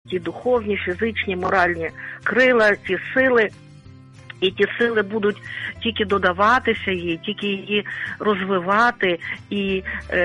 ті духовні, фізичні, моральні крила, ті сили. І ті сили будуть тільки додаватися їй, тільки її розвивати. І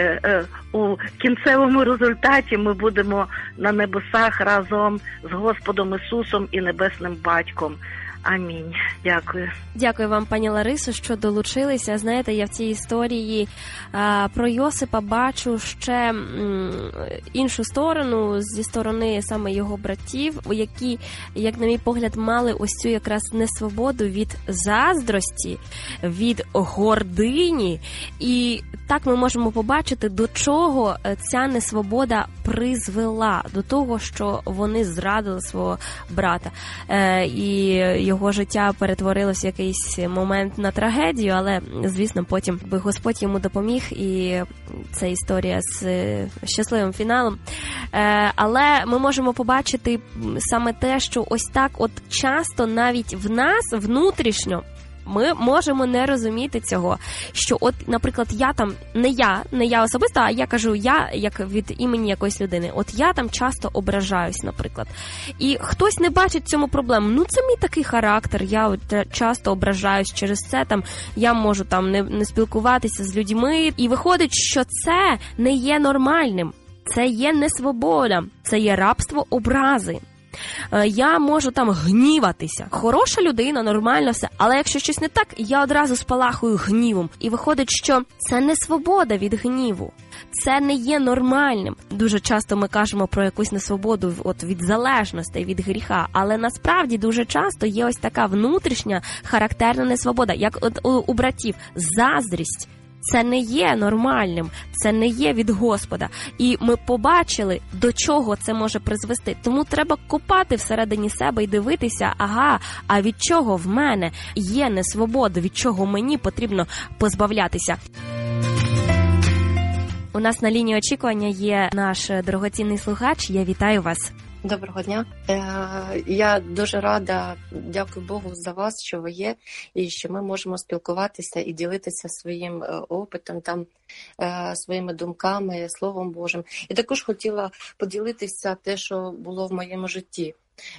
у кінцевому результаті ми будемо на небесах разом з Господом Ісусом і Небесним Батьком. Амінь. Дякую. Дякую вам, пані Ларисо, що долучилися. Знаєте, я в цій історії про Йосипа бачу ще іншу сторону, зі сторони саме його братів, які, як на мій погляд, мали ось цю якраз несвободу від заздрості, від гордині. І так ми можемо побачити, до чого ця несвобода призвела. До того, що вони зрадили свого брата. І його життя перетворилось в якийсь момент на трагедію, але, звісно, потім би Господь йому допоміг, і це історія з щасливим фіналом. Але ми можемо побачити саме те, що ось так от часто навіть в нас внутрішньо ми можемо не розуміти цього, що от, наприклад, я там, не я особисто, а я кажу я, як від імені якоїсь людини. От я там часто ображаюсь, наприклад. І хтось не бачить цьому проблему. Ну, це мій такий характер, я от часто ображаюсь, через це там я можу там не спілкуватися з людьми. І виходить, що це не є нормальним. Це є несвобода, це є рабство образи. Я можу там гніватися. Хороша людина, нормально все. Але якщо щось не так, я одразу спалахую гнівом. І виходить, що це не свобода від гніву. Це не є нормальним. Дуже часто ми кажемо про якусь несвободу от від залежностей, від гріха. Але насправді дуже часто є ось така внутрішня характерна несвобода. Як от у братів. Заздрість. Це не є нормальним, це не є від Господа. І ми побачили, до чого це може призвести. Тому треба копати всередині себе і дивитися, а від чого в мене є несвобода, від чого мені потрібно позбавлятися. У нас на лінії очікування є наш дорогоцінний слухач. Я вітаю вас. Доброго дня. Я дуже рада, дякую Богу за вас, що ви є, і що ми можемо спілкуватися і ділитися своїм опитом, там, своїми думками, Словом Божим. І також хотіла поділитися те, що було в моєму житті.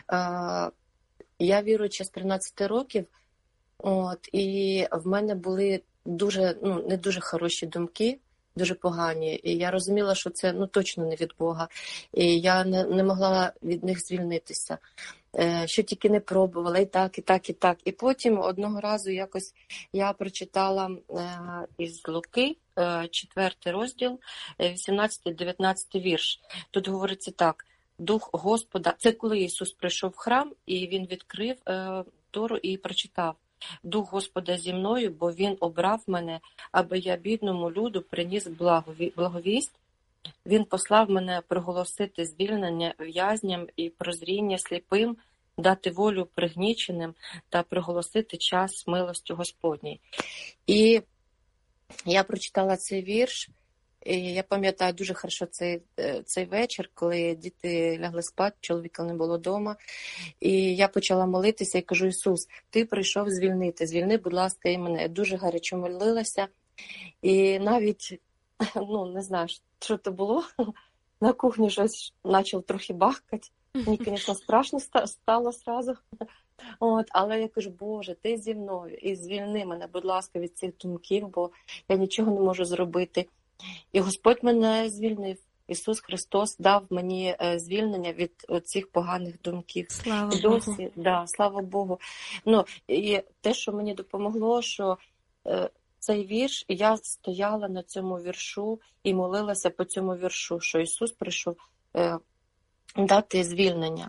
Я віруюча з 13 років, і в мене були не дуже хороші думки, дуже погані, і я розуміла, що це точно не від Бога, і я не могла від них звільнитися. Що тільки не пробувала, і так, і так, і так. І потім одного разу якось я прочитала із Луки, 4 розділ, 18-19 вірш. Тут говориться так: Дух Господа, це коли Ісус прийшов в храм, і Він відкрив Тору і прочитав: Дух Господа зі мною, бо Він обрав мене, аби я бідному люду приніс благовість. Він послав мене проголосити звільнення в'язням і прозріння сліпим, дати волю пригніченим та проголосити час милості Господній. І я прочитала цей вірш, і я пам'ятаю дуже хорошо цей вечір, коли діти лягли спати, чоловіка не було вдома. І я почала молитися і кажу: Ісус, Ти прийшов звільнити, звільни, будь ласка, і мене. Я дуже гарячо молилася. І навіть, не знаю, що це було, на кухні щось почав трохи бахкати. Мені, звісно, страшно стало одразу. Але я кажу: Боже, Ти зі мною, і звільни мене, будь ласка, від цих думків, бо я нічого не можу зробити. І Господь мене звільнив. Ісус Христос дав мені звільнення від цих поганих думків. Слава досі, Богу. Да, слава Богу. І те, що мені допомогло, що цей вірш, я стояла на цьому віршу і молилася по цьому віршу, що Ісус прийшов дати звільнення.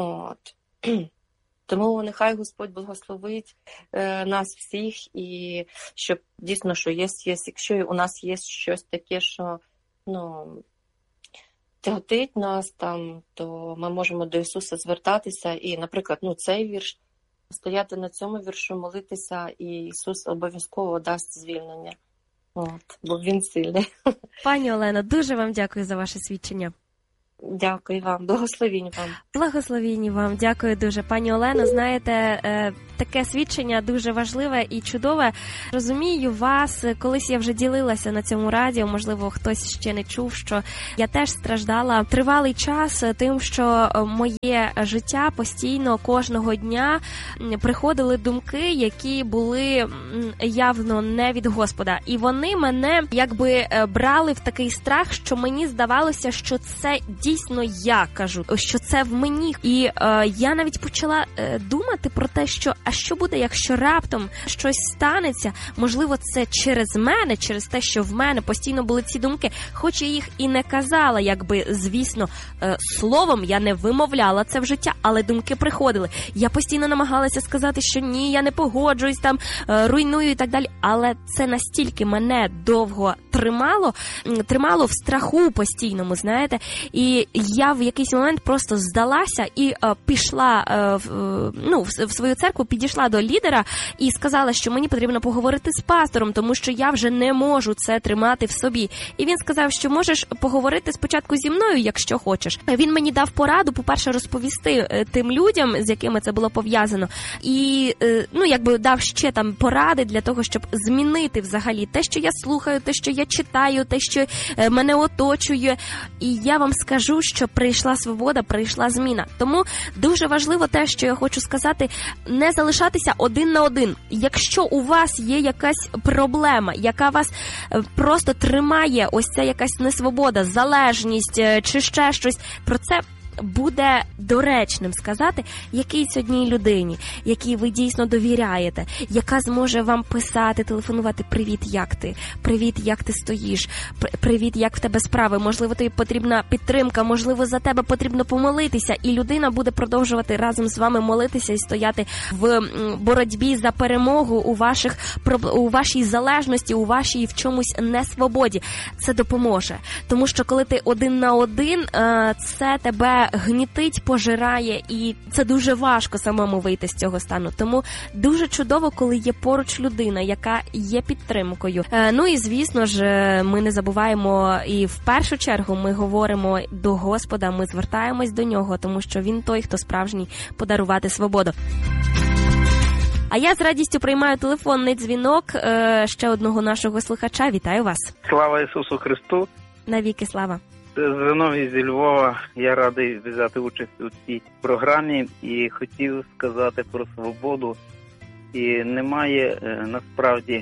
Тому нехай Господь благословить нас всіх, і щоб дійсно, що якщо у нас є щось таке, що тяготить нас там, то ми можемо до Ісуса звертатися і, наприклад, цей вірш, стояти на цьому віршу, молитися, і Ісус обов'язково дасть звільнення, бо Він сильний. Пані Олено, дуже вам дякую за ваше свідчення. Дякую вам, благословінь вам. Благословінь вам, дякую дуже. Пані Олено, знаєте, таке свідчення дуже важливе і чудове. Розумію вас, колись я вже ділилася на цьому радіо, можливо, хтось ще не чув, що я теж страждала тривалий час тим, що моє життя постійно, кожного дня приходили думки, які були явно не від Господа. І вони мене якби брали в такий страх, що мені здавалося, що це дійсно я кажу, що це в мені. І я навіть почала думати про те, що а що буде, якщо раптом щось станеться? Можливо, це через мене, через те, що в мене постійно були ці думки. Хоч я їх і не казала, якби, звісно, словом я не вимовляла це в життя, але думки приходили. Я постійно намагалася сказати, що ні, я не погоджуюсь, там, руйную і так далі. Але це настільки мене довго тримало в страху постійному, знаєте. І я в якийсь момент просто здалася і пішла в свою церкву, підійшла до лідера і сказала, що мені потрібно поговорити з пастором, тому що я вже не можу це тримати в собі. І він сказав, що можеш поговорити спочатку зі мною, якщо хочеш. Він мені дав пораду, по-перше, розповісти тим людям, з якими це було пов'язано, і якби дав ще там поради для того, щоб змінити взагалі те, що я слухаю, те, що я читаю, те, що мене оточує. І я вам скажу, що прийшла свобода, прийшла зміна. Тому дуже важливо те, що я хочу сказати, не залишатися один на один. Якщо у вас є якась проблема, яка вас просто тримає, ось ця якась несвобода, залежність чи ще щось, про це буде доречним сказати якійсь одній людині, якій ви дійсно довіряєте, яка зможе вам писати, телефонувати: «Привіт, як ти? Привіт, як ти стоїш? Привіт, як в тебе справи? Можливо, тобі потрібна підтримка, можливо, за тебе потрібно помолитися». І людина буде продовжувати разом з вами молитися і стояти в боротьбі за перемогу у вашій залежності, у вашій в чомусь несвободі. Це допоможе. Тому що коли ти один на один, це тебе гнітить, пожирає, і це дуже важко самому вийти з цього стану. Тому дуже чудово, коли є поруч людина, яка є підтримкою. І, звісно ж, ми не забуваємо, і в першу чергу ми говоримо до Господа, ми звертаємось до Нього, тому що Він той, хто справжній подарувати свободу. А я з радістю приймаю телефонний дзвінок ще одного нашого слухача. Вітаю вас. Слава Ісусу Христу. Навіки слава. Зиновій зі Львова. Я радий взяти участь у цій програмі і хотів сказати про свободу. І немає насправді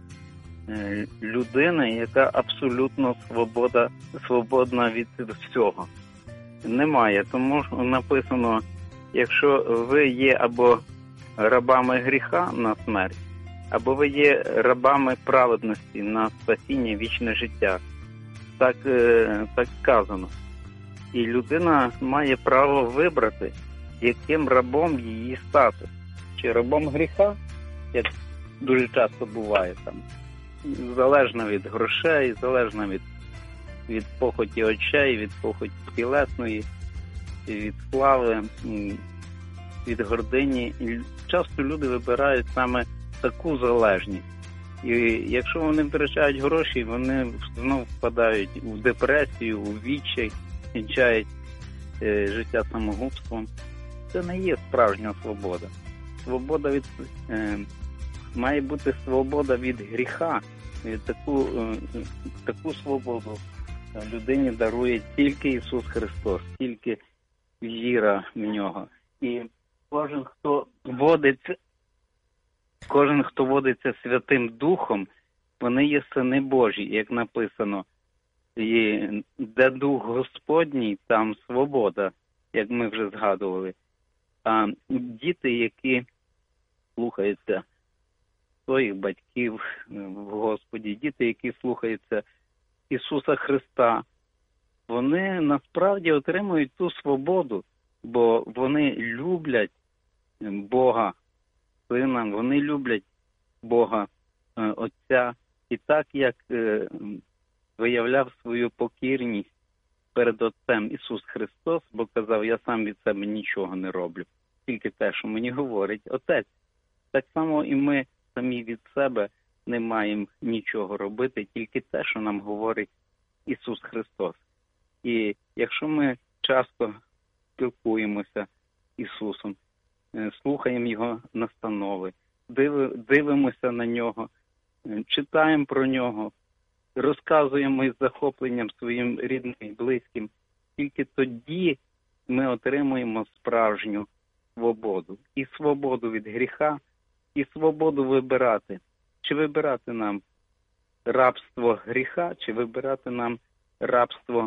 людини, яка абсолютно свободна від всього. Немає. Тому написано, якщо ви є або рабами гріха на смерть, або ви є рабами праведності на спасіння, вічне життя. Так сказано. І людина має право вибрати, яким рабом її стати. Чи рабом гріха, як дуже часто буває, там, залежно від грошей, залежно від похоті очей, від похоті тілесної, від слави, від гордині. І часто люди вибирають саме таку залежність. І якщо вони втрачають гроші, вони знову впадають у депресію, у відчай, кінчають життя самогубством. Це не є справжня свобода. Свобода має бути свобода від гріха. І таку свободу людині дарує тільки Ісус Христос, тільки віра в Нього. І кожен, хто водиться Святим Духом, вони є сини Божі, як написано. І де Дух Господній, там свобода, як ми вже згадували. А діти, які слухаються своїх батьків в Господі, діти, які слухаються Ісуса Христа, вони насправді отримують ту свободу, бо вони люблять Бога Сина, вони люблять Бога Отця. І так, як виявляв свою покірність перед Отцем Ісус Христос, бо казав: «Я сам від себе нічого не роблю, тільки те, що мені говорить Отець». Так само і ми самі від себе не маємо нічого робити, тільки те, що нам говорить Ісус Христос. І якщо ми часто спілкуємося з Ісусом, слухаємо Його настанови, дивимося на Нього, читаємо про Нього, розказуємо із захопленням своїм рідним і близьким. Тільки тоді ми отримуємо справжню свободу. І свободу від гріха, і свободу вибирати. Чи вибирати нам рабство гріха, чи вибирати нам рабство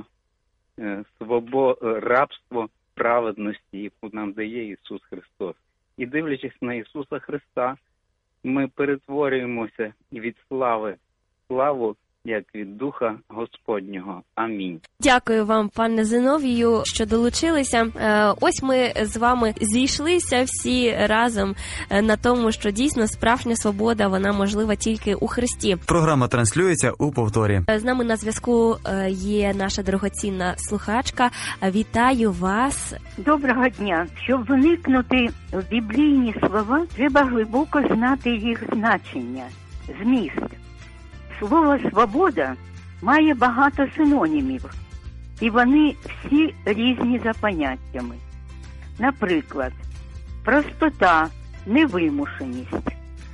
праведності, яку нам дає Ісус Христос. І дивлячись на Ісуса Христа, ми перетворюємося від слави в славу, як від Духа Господнього. Амінь. Дякую вам, пане Зиновію, що долучилися. Ось ми з вами зійшлися всі разом на тому, що дійсно справжня свобода, вона можлива тільки у Христі. Програма транслюється у повторі. З нами на зв'язку є наша дорогоцінна слухачка. Вітаю вас. Доброго дня. Щоб вникнути в біблійні слова, треба глибоко знати їх значення, зміст. Слово «свобода» має багато синонімів, і вони всі різні за поняттями. Наприклад, простота, невимушеність.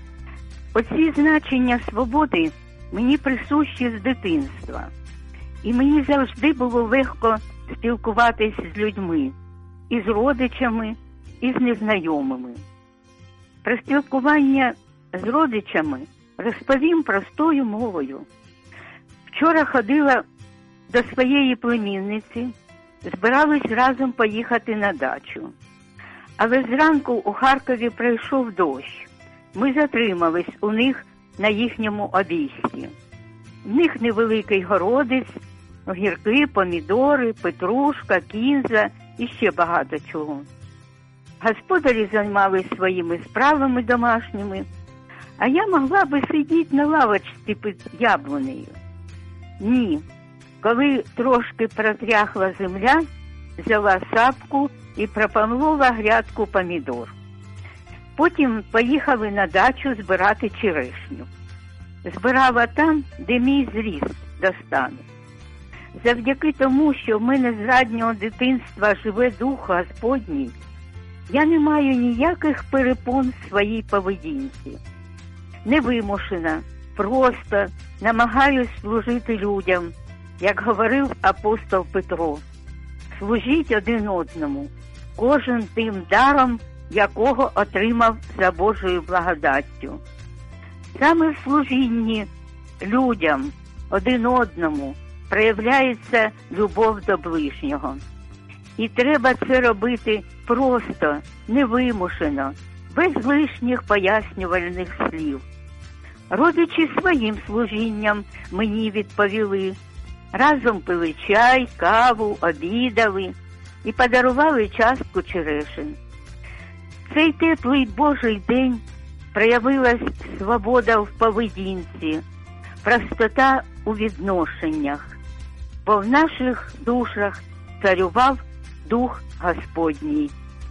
Оці значення свободи мені присущі з дитинства, і мені завжди було легко спілкуватись з людьми, і з родичами, і з незнайомими. Про спілкування з родичами розповім простою мовою. Вчора ходила до своєї племінниці, збирались разом поїхати на дачу. Але зранку у Харкові пройшов дощ. Ми затримались у них на їхньому обійсті. В них невеликий городець, огірки, помідори, петрушка, кінза і ще багато чого. Господарі займались своїми справами домашніми, а я могла би сидіти на лавочці під яблунею. Ні. Коли трошки протряхла земля, взяла сапку і пропамлила грядку помідор. Потім поїхали на дачу збирати черешню. Збирала там, де мій зріст достане. Завдяки тому, що в мене з раннього дитинства живе Дух Господній, я не маю ніяких перепон в своїй поведінці. Невимушена, просто намагаюсь служити людям, як говорив апостол Петро. Служіть один одному, кожен тим даром, якого отримав за Божою благодаттю. Саме в служінні людям, один одному, проявляється любов до ближнього. І треба це робити просто, невимушено, без лишніх пояснювальних слів. Родичі своїм служінням мені відповіли. Разом пили чай, каву, обідали і подарували частку черешень. Цей теплий Божий день проявилась свобода в поведінці, простота у відношеннях, бо в наших душах царював Дух Господній.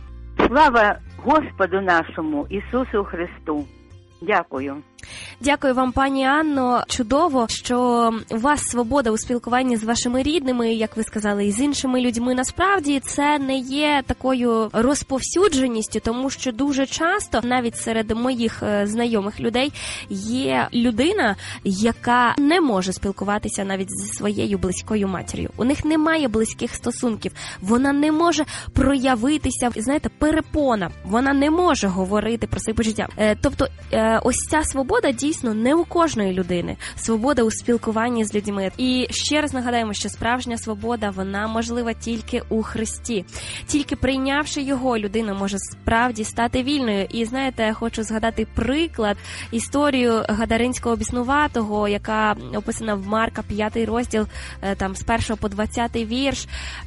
Слава Господу нашому Ісусу Христу! Дякую. Дякую вам, пані Анно. Чудово, що у вас свобода у спілкуванні з вашими рідними, як ви сказали, і з іншими людьми. Насправді це не є такою розповсюдженістю, тому що дуже часто, навіть серед моїх знайомих людей, є людина, яка не може спілкуватися навіть зі своєю близькою матір'ю. У них немає близьких стосунків. Вона не може проявитися, знаєте, перепона. Вона не може говорити про свої почуття. Тобто, ось ця свобода дійсно не у кожної людини. Свобода у спілкуванні з людьми. І ще раз нагадаємо, що справжня свобода, вона можлива тільки у Христі. Тільки прийнявши його, людина може справді стати вільною. І знаєте, я хочу згадати приклад, історію Гадаринського біснуватого, яка описана в Марка, 5 розділ, там з 1 по 20 вірш.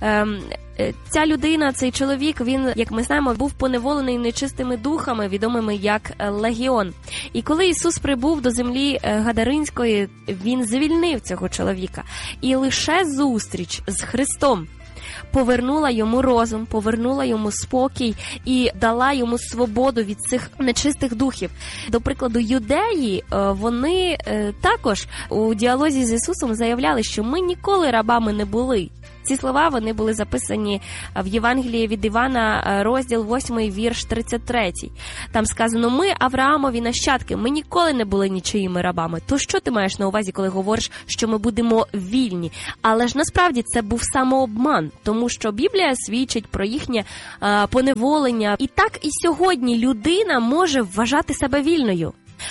Ця людина, цей чоловік, він, як ми знаємо, був поневолений нечистими духами, відомими як Легіон. І коли Ісус прибув до землі Гадаринської, він звільнив цього чоловіка. І лише зустріч з Христом повернула йому розум, повернула йому спокій і дала йому свободу від цих нечистих духів. До прикладу, юдеї, вони також у діалозі з Ісусом заявляли, що ми ніколи рабами не були. Ці слова, вони були записані в Євангелії від Івана, розділ 8, вірш 33. Там сказано: «Ми Авраамові нащадки, ми ніколи не були нічиїми рабами». То що ти маєш на увазі, коли говориш, що ми будемо вільні? Але ж насправді це був самообман, тому що Біблія свідчить про їхнє поневолення. І так і сьогодні людина може вважати себе вільною,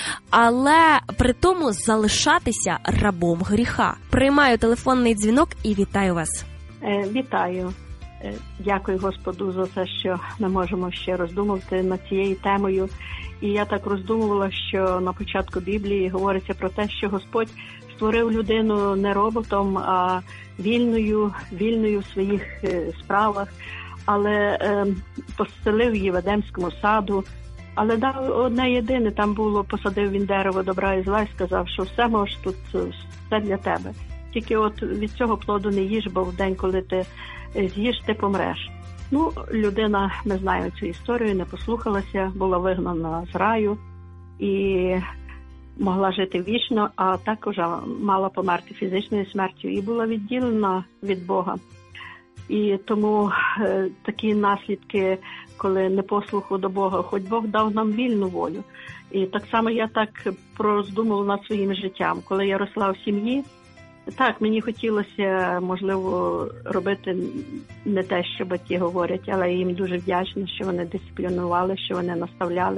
але при тому залишатися рабом гріха. Приймаю телефонний дзвінок і вітаю вас. Вітаю. Дякую Господу за те, що ми можемо ще роздумувати над цією темою. І я так роздумувала, що на початку Біблії говориться про те, що Господь створив людину не роботом, а вільною в своїх справах, але поселив її в Едемському саду. Але дав одне єдине, там було: посадив він дерево добра і зла і сказав, що все можеш тут, все для тебе. Тільки от від цього плоду не їж, бо в день, коли ти з'їш, ти помреш. Ну, людина, ми знаємо цю історію, не послухалася, була вигнана з раю і могла жити вічно, а також мала померти фізичною смертю і була відділена від Бога. І тому такі наслідки, коли непослуху до Бога, хоч Бог дав нам вільну волю. І так само я так роздумувала над своїм життям. Коли я росла в сім'ї, так, мені хотілося, можливо, робити не те, що батьки говорять, але я їм дуже вдячна, що вони дисциплінували, що вони наставляли.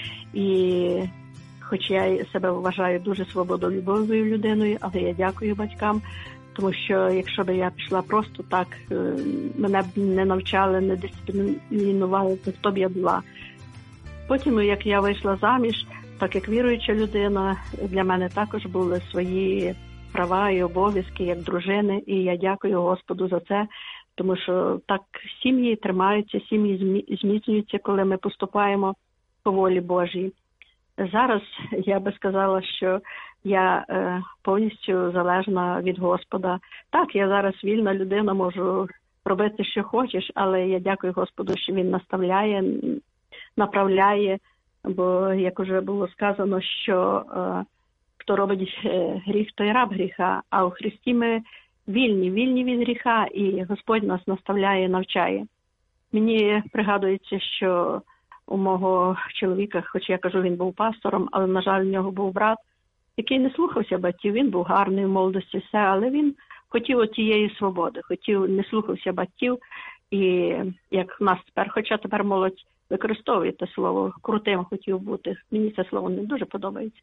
І хоч я себе вважаю дуже свободолюбивою людиною, але я дякую батькам, тому що якщо б я пішла просто так, мене б не навчали, не дисциплінували, то хто б я була. Потім, як я вийшла заміж, так як віруюча людина, для мене також були свої права і обов'язки як дружини, і я дякую Господу за це, тому що так сім'ї тримаються, сім'ї зміцнюються, коли ми поступаємо по волі Божій. Зараз я би сказала, що я повністю залежна від Господа. Так, я зараз вільна людина, можу робити, що хочеш, але я дякую Господу, що Він наставляє, направляє, бо, як вже було сказано, що хто робить гріх, той раб гріха, а у Христі ми вільні від гріха, і Господь нас наставляє, навчає. Мені пригадується, що у мого чоловіка, хоч я кажу, він був пастором, але, на жаль, у нього був брат, який не слухався батьків, він був гарний в молодості, все, але він хотів тієї свободи, не слухався батьків, і як в нас тепер, хоча тепер молодь використовує те слово, крутим хотів бути, мені це слово не дуже подобається.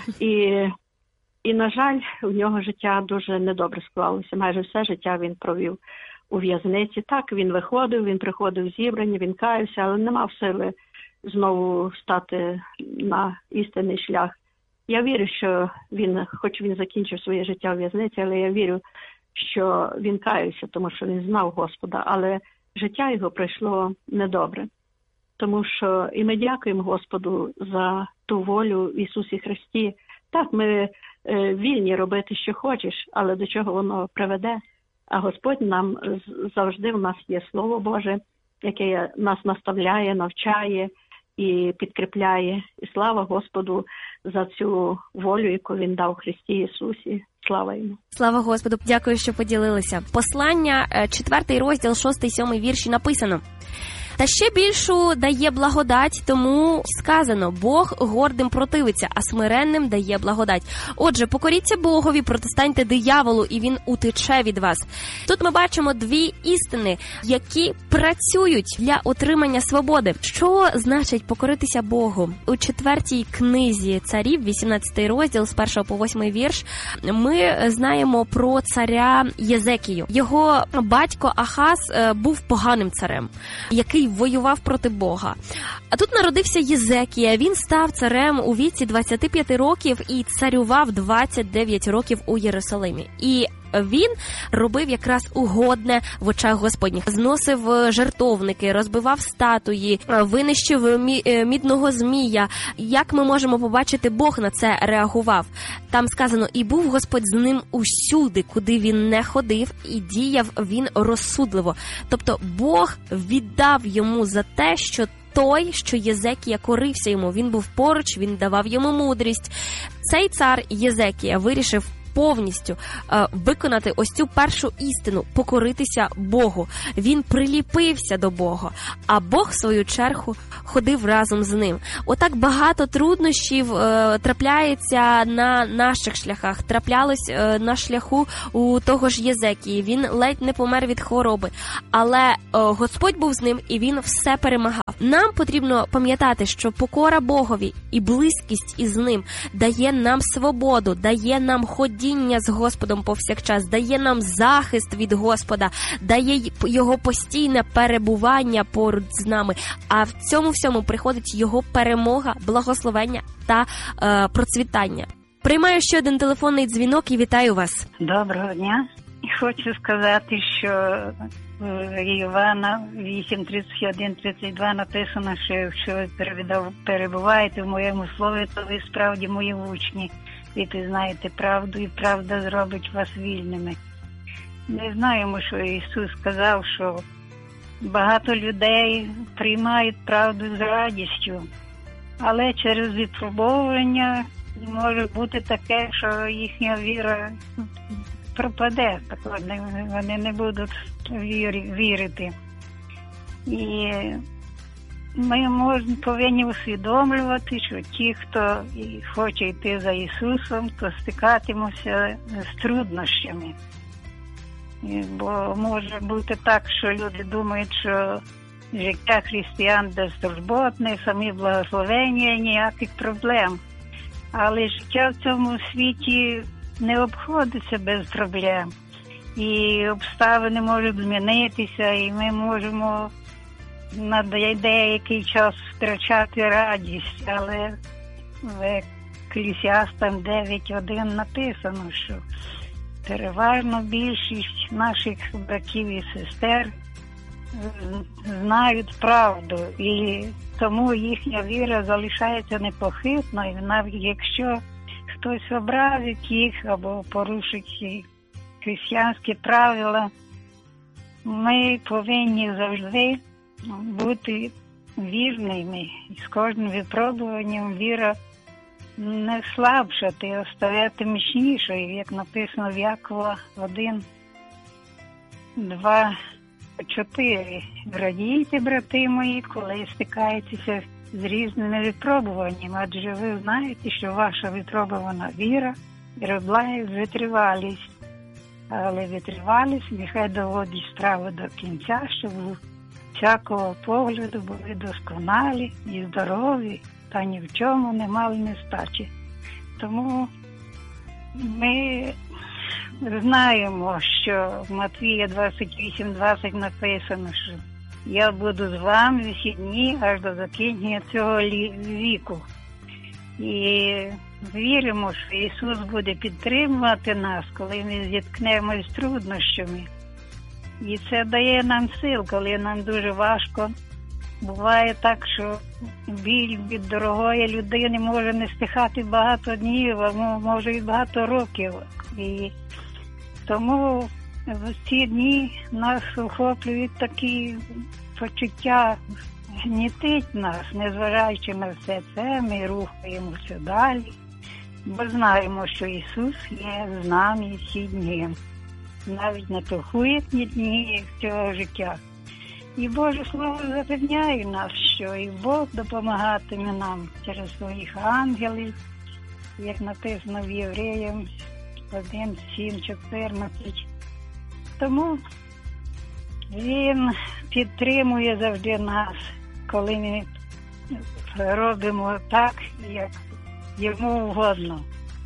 І, на жаль, у нього життя дуже недобре склалося, майже все життя він провів у в'язниці. Так, він виходив, він приходив в зібрання, він каявся, але не мав сили знову стати на істинний шлях. Я вірю, що хоч він закінчив своє життя у в'язниці, але я вірю, що він каявся, тому що він знав Господа, але життя його пройшло недобре. Тому що і ми дякуємо Господу за ту волю в Ісусі Христі. Так, ми вільні робити, що хочеш, але до чого воно приведе. А Господь нам завжди, в нас є Слово Боже, яке нас наставляє, навчає і підкріпляє. І слава Господу за цю волю, яку Він дав Христі Ісусі. Слава Йому. Слава Господу. Дякую, що поділилися. Послання, 4 розділ, 6-7 вірші написано: «Та ще більшу дає благодать, тому сказано, Бог гордим противиться, а смиренним дає благодать. Отже, покоріться Богові, протистаньте дияволу, і він утече від вас». Тут ми бачимо дві істини, які працюють для отримання свободи. Що значить покоритися Богу? У 4 книзі царів, 18 розділ, з 1 по 8 вірш, ми знаємо про царя Єзекію. Його батько Ахаз був поганим царем, який воював проти Бога. А тут народився Єзекія. Він став царем у віці 25 років і царював 29 років у Єрусалимі. І він робив якраз угодне в очах Господніх. Зносив жертовники, розбивав статуї, винищив мідного змія. Як ми можемо побачити, Бог на це реагував. Там сказано, і був Господь з ним усюди, куди він не ходив, і діяв він розсудливо. Тобто Бог віддав йому за те, що Єзекія корився йому. Він був поруч, він давав йому мудрість. Цей цар Єзекія вирішив повністю виконати ось цю першу істину, покоритися Богу. Він приліпився до Бога, а Бог, в свою чергу, ходив разом з ним. Отак багато труднощів трапляється на наших шляхах. Траплялось на шляху у того ж Єзекії. Він ледь не помер від хвороби. Але Господь був з ним, і він все перемагав. Нам потрібно пам'ятати, що покора Богові і близькість із ним дає нам свободу, дає нам ходіння з Господом повсякчас, дає нам захист від Господа, дає його постійне перебування поруч з нами. А в цьому всьому приходить його перемога, благословення та процвітання. Приймаю ще один телефонний дзвінок і вітаю вас. Доброго дня. Хочу сказати, що Івана 8:31-32 написано, що якщо ви перебуваєте в моєму слові, то ви справді мої учні. І пізнаєте правду, і правда зробить вас вільними. Ми знаємо, що Ісус сказав, що багато людей приймають правду з радістю, але через випробовування може бути таке, що їхня віра пропаде, так вони не будуть вірити. І ми повинні усвідомлювати, що ті, хто хоче йти за Ісусом, то стикатимуться з труднощами. Бо може бути так, що люди думають, що життя християн безтурботне, самі благословення, ніяких проблем. Але життя в цьому світі не обходиться без проблем. І обставини можуть змінитися, і ми можемо на деякий час втрачати радість. Але в Екклесіастам 9:1 написано, що переважно більшість наших братів і сестер знають правду, і тому їхня віра залишається непохитною, навіть якщо хтось образить їх або порушить християнські правила. Ми повинні завжди бути вірними, і з кожним випробуванням віра не слабшати, а ставати міцнішою, як написано в Якова 1:2-4. Радійте, брати мої, коли стикаєтеся з різними випробуваннями, адже ви знаєте, що ваша випробувана віра виробляє витривалість. Але витривалість нехай доводить справу до кінця, щоб у всякого погляду були досконалі і здорові, та ні в чому не мали нестачі. Тому ми знаємо, що в Матвія 28:20 написано, що я буду з вами всі дні аж до закінчення цього віку. І віримо, що Ісус буде підтримувати нас, коли ми зіткнемось з труднощами. І це дає нам сил, коли нам дуже важко. Буває так, що біль від дорогої людини може не стихати багато днів, а може і багато років. І тому в ці дні нас охоплюють такі почуття, гнітить нас, незважаючи на все це, ми рухаємося далі, бо знаємо, що Ісус є з нами всі дні, навіть на тухуєтні дні цього життя. І Боже Слово запевняє нас, що і Бог допомагатиме нам через своїх ангелів, як написано в Євреям 1:7-14. Тому Він підтримує завжди нас, коли ми робимо так, як йому угодно.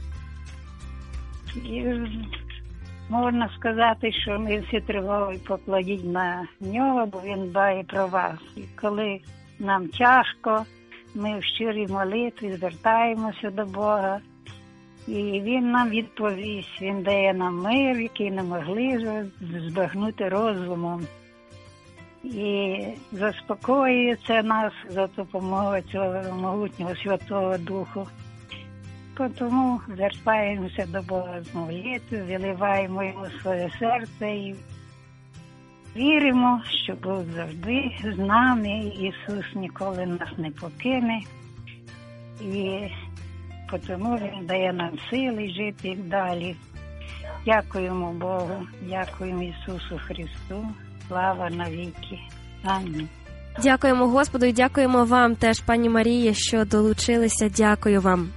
І можна сказати, що ми всі тривоги покладіть на нього, бо він дбає про вас. І коли нам тяжко, ми в щирій молитві звертаємося до Бога, і він нам відповість, він дає нам мир, який не могли збагнути розумом. І заспокоює це нас за допомогою цього могутнього Святого Духу. Тому звертаємося до Бога з молитвою, виливаємо йому своє серце і віримо, що Бог завжди з нами, Ісус ніколи нас не покине. І тому Він дає нам сили жити далі Дякуємо Богу, дякуємо Ісусу Христу. Слава навіки. Амінь. Дякуємо Господу і дякуємо вам теж, пані Марія, що долучилися. Дякую вам.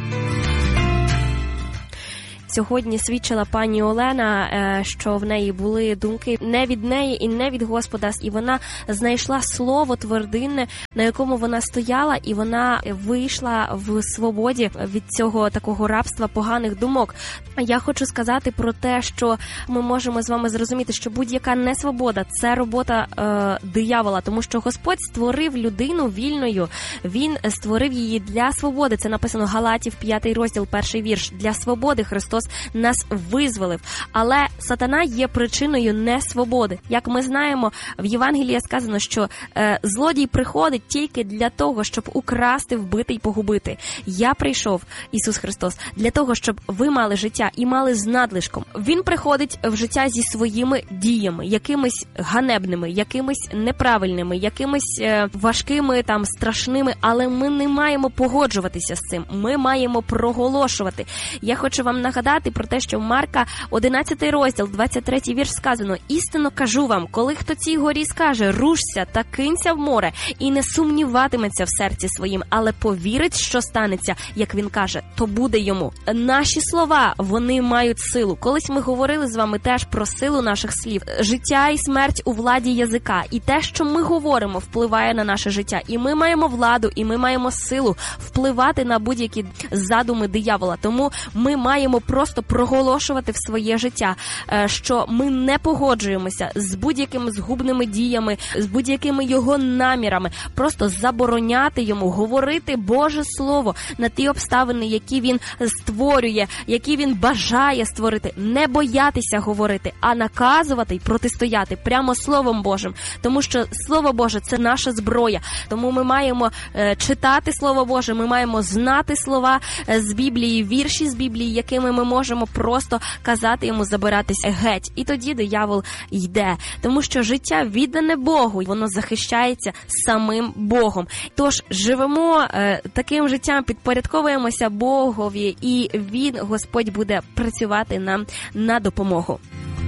Сьогодні свідчила пані Олена, що в неї були думки не від неї і не від Господа, і вона знайшла слово твердинне, на якому вона стояла, і вона вийшла в свободі від цього такого рабства поганих думок. Я хочу сказати про те, що ми можемо з вами зрозуміти, що будь-яка несвобода – це робота диявола, тому що Господь створив людину вільною, Він створив її для свободи. Це написано Галатів, 5 розділ, 1 вірш. Для свободи Христос нас визволив. Але сатана є причиною несвободи. Як ми знаємо, в Євангелії сказано, що злодій приходить тільки для того, щоб украсти, вбити і погубити. Я прийшов, Ісус Христос, для того, щоб ви мали життя і мали з надлишком. Він приходить в життя зі своїми діями, якимись ганебними, якимись неправильними, якимись важкими, страшними, але ми не маємо погоджуватися з цим. Ми маємо проголошувати. Я хочу вам нагадати про те, що в Марка 11 розділ, 23 вірш сказано: «Істинно кажу вам, коли хто цій горі скаже, рушся та кинься в море, і не сумніватиметься в серці своїм, але повірить, що станеться, як він каже, то буде йому». Наші слова, вони мають силу. Колись ми говорили з вами теж про силу наших слів. Життя і смерть у владі язика. І те, що ми говоримо, впливає на наше життя. І ми маємо владу, і ми маємо силу впливати на будь-які задуми диявола. Тому ми маємо просто проголошувати в своє життя, що ми не погоджуємося з будь-якими згубними діями, з будь-якими його намірами. Просто забороняти йому говорити Боже Слово на ті обставини, які він створює, які він бажає створити. Не боятися говорити, а наказувати і протистояти прямо Словом Божим. Тому що Слово Боже – це наша зброя. Тому ми маємо читати Слово Боже, ми маємо знати слова з Біблії, вірші з Біблії, якими ми можемо просто казати йому забиратися геть. І тоді диявол йде. Тому що життя віддане Богу, воно захищається самим Богом. Тож живемо таким життям, підпорядковуємося Богові, і Він, Господь, буде працювати нам на допомогу.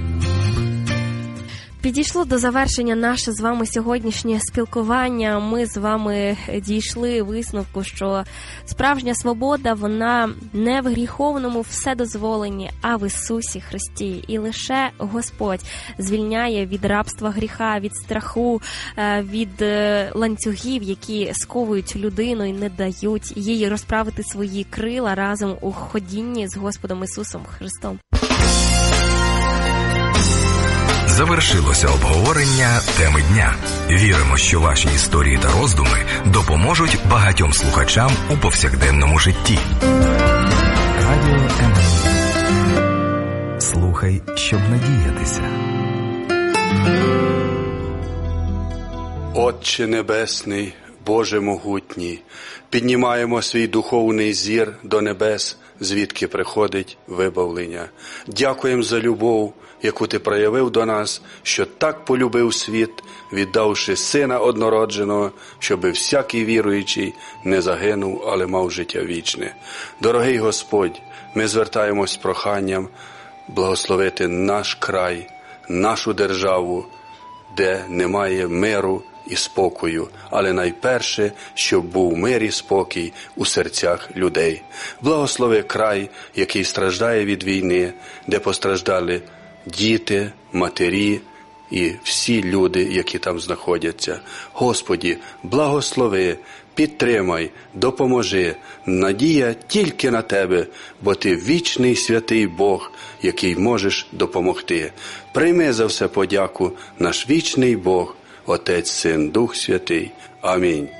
Підійшло до завершення наше з вами сьогоднішнє спілкування. Ми з вами дійшли висновку, що справжня свобода, вона не в гріховному вседозволенні, а в Ісусі Христі. І лише Господь звільняє від рабства гріха, від страху, від ланцюгів, які сковують людину і не дають їй розправити свої крила разом у ходінні з Господом Ісусом Христом. Завершилося обговорення теми дня. Віримо, що ваші історії та роздуми допоможуть багатьом слухачам у повсякденному житті. Радіо м. Слухай, щоб надіятися. Отче Небесний, Боже могутній, піднімаємо свій духовний зір до небес, звідки приходить вибавлення. Дякуємо за любов, яку Ти проявив до нас, що так полюбив світ, віддавши Сина однородженого, щоби всякий віруючий не загинув, але мав життя вічне. Дорогий Господь, ми звертаємось з проханням благословити наш край, нашу державу, де немає миру і спокою, але найперше, щоб був мир і спокій у серцях людей. Благослови край, який страждає від війни, де постраждали діти, матері і всі люди, які там знаходяться. Господі, благослови, підтримай, допоможи. Надія тільки на Тебе, бо Ти вічний святий Бог, який можеш допомогти. Прийми за все подяку, наш вічний Бог, Отець, Син, Дух Святий. Амінь.